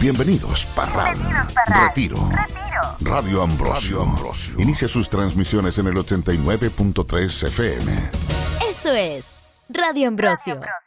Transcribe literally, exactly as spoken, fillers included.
Bienvenidos, Parral. Bienvenidos, Parral. Retiro. Retiro. Radio Ambrosio. Radio Ambrosio. Inicia sus transmisiones en el ochenta y nueve punto tres F M. Esto es Radio Ambrosio.